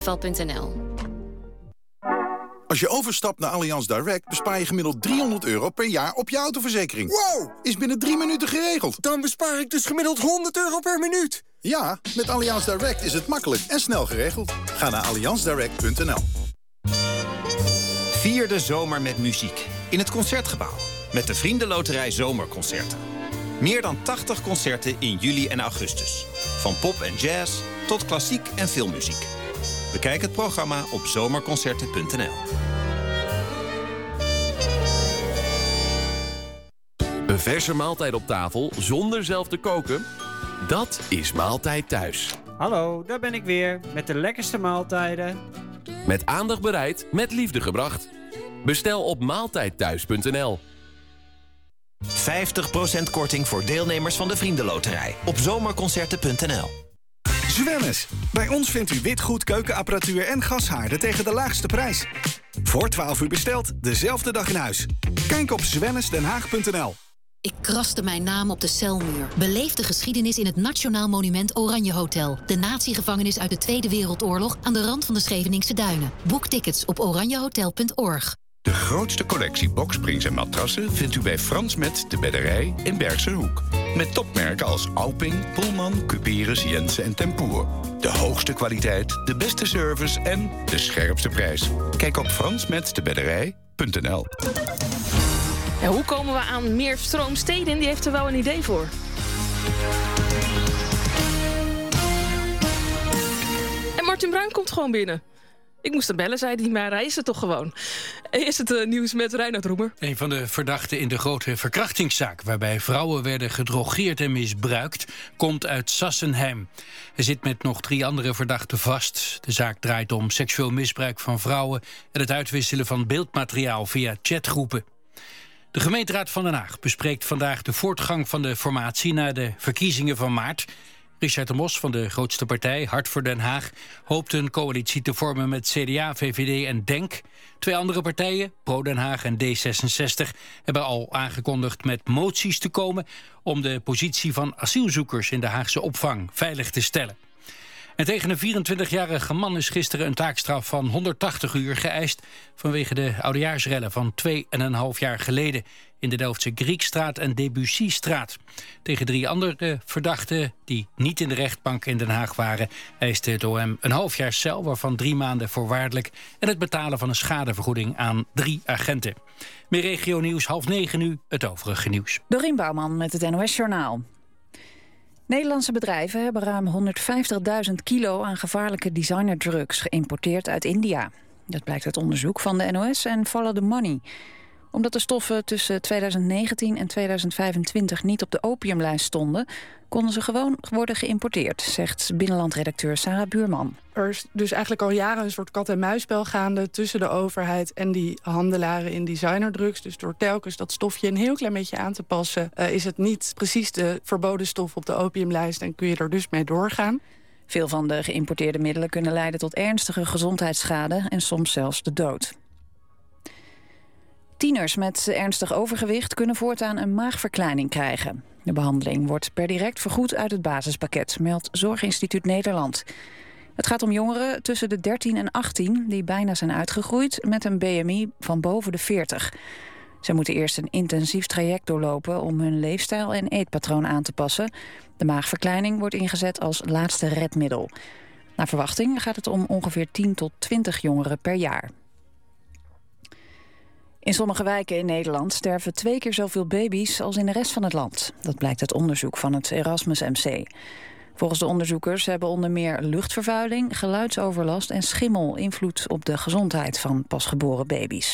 Als je overstapt naar Allianz Direct bespaar je gemiddeld €300 per jaar op je autoverzekering. Wow! Is binnen 3 minuten geregeld. Dan bespaar ik dus gemiddeld €100 per minuut. Ja, met Allianz Direct is het makkelijk en snel geregeld. Ga naar allianzdirect.nl. Vier de zomer met muziek in het Concertgebouw. Met de Vriendenloterij Zomerconcerten. Meer dan 80 concerten in juli en augustus. Van pop en jazz tot klassiek en filmmuziek. Bekijk het programma op zomerconcerten.nl. Een verse maaltijd op tafel zonder zelf te koken? Dat is Maaltijd Thuis. Hallo, daar ben ik weer met de lekkerste maaltijden. Met aandacht bereid, met liefde gebracht. Bestel op maaltijdthuis.nl. 50% korting voor deelnemers van de Vriendenloterij op zomerconcerten.nl. Zwemmes. Bij ons vindt u witgoed, keukenapparatuur en gashaarden tegen de laagste prijs. Voor 12 uur besteld, dezelfde dag in huis. Kijk op zwemmesdenhaag.nl. Ik kraste mijn naam op de celmuur. Beleef de geschiedenis in het Nationaal Monument Oranje Hotel. De natiegevangenis uit de Tweede Wereldoorlog aan de rand van de Scheveningse Duinen. Boek tickets op oranjehotel.org. De grootste collectie boksprings en matrassen vindt u bij Frans Met de Bedderij in Bergse Hoek. Met topmerken als Alping, Pullman, Cuperus, Jensen en Tempoer. De hoogste kwaliteit, de beste service en de scherpste prijs. Kijk op fransmetdebedderij.nl. Ja, hoe komen we aan meer stroom? Stedin, die heeft er wel een idee voor. En Martin Bruin komt gewoon binnen. Ik moest hem bellen, zei hij, maar hij is er toch gewoon. Eerst het nieuws met Reinoud Roemer. Een van de verdachten in de grote verkrachtingszaak, waarbij vrouwen werden gedrogeerd en misbruikt, komt uit Sassenheim. Hij zit met nog 3 andere verdachten vast. De zaak draait om seksueel misbruik van vrouwen en het uitwisselen van beeldmateriaal via chatgroepen. De gemeenteraad van Den Haag bespreekt vandaag de voortgang van de formatie na de verkiezingen van maart. Richard de Mos van de grootste partij, Hart voor Den Haag, hoopt een coalitie te vormen met CDA, VVD en DENK. 2 andere partijen, Pro Den Haag en D66, hebben al aangekondigd met moties te komen om de positie van asielzoekers in de Haagse opvang veilig te stellen. En tegen een 24-jarige man is gisteren een taakstraf van 180 uur geëist vanwege de oudejaarsrellen van 2,5 jaar geleden in de Delftse Griekstraat en Debussystraat. Tegen 3 andere verdachten die niet in de rechtbank in Den Haag waren, eiste het OM een half jaar cel, waarvan 3 maanden voorwaardelijk, en het betalen van een schadevergoeding aan 3 agenten. Meer regionieuws, 8:30 nu, het overige nieuws. Dorien Bouwman met het NOS Journaal. Nederlandse bedrijven hebben ruim 150.000 kilo aan gevaarlijke designerdrugs geïmporteerd uit India. Dat blijkt uit onderzoek van de NOS en Follow the Money. Omdat de stoffen tussen 2019 en 2025 niet op de opiumlijst stonden, konden ze gewoon worden geïmporteerd, zegt binnenlandredacteur Sarah Buurman. Er is dus eigenlijk al jaren een soort kat-en-muisspel gaande tussen de overheid en die handelaren in designerdrugs. Dus door telkens dat stofje een heel klein beetje aan te passen, is het niet precies de verboden stof op de opiumlijst en kun je er dus mee doorgaan. Veel van de geïmporteerde middelen kunnen leiden tot ernstige gezondheidsschade en soms zelfs de dood. Tieners met ernstig overgewicht kunnen voortaan een maagverkleining krijgen. De behandeling wordt per direct vergoed uit het basispakket, meldt Zorginstituut Nederland. Het gaat om jongeren tussen de 13 en 18 die bijna zijn uitgegroeid met een BMI van boven de 40. Zij moeten eerst een intensief traject doorlopen om hun leefstijl en eetpatroon aan te passen. De maagverkleining wordt ingezet als laatste redmiddel. Naar verwachting gaat het om ongeveer 10 tot 20 jongeren per jaar. In sommige wijken in Nederland sterven 2 keer zoveel baby's als in de rest van het land. Dat blijkt uit onderzoek van het Erasmus MC. Volgens de onderzoekers hebben onder meer luchtvervuiling, geluidsoverlast en schimmel invloed op de gezondheid van pasgeboren baby's.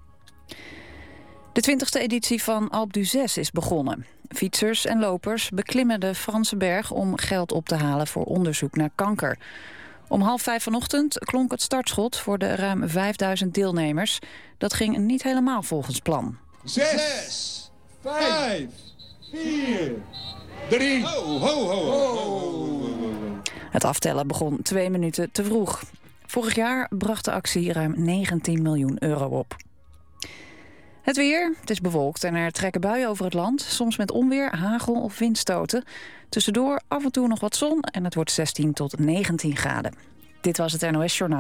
De 20e editie van Alpe d'Huez is begonnen. Fietsers en lopers beklimmen de Franse berg om geld op te halen voor onderzoek naar kanker. Om 4:30 vanochtend klonk het startschot voor de ruim 5000 deelnemers. Dat ging niet helemaal volgens plan. 6, 5, 4, 3. Ho, ho, ho, ho. Het aftellen begon 2 minuten te vroeg. Vorig jaar bracht de actie ruim 19 miljoen euro op. Het weer, het is bewolkt en er trekken buien over het land. Soms met onweer, hagel of windstoten. Tussendoor af en toe nog wat zon en het wordt 16 tot 19 graden. Dit was het NOS Journaal.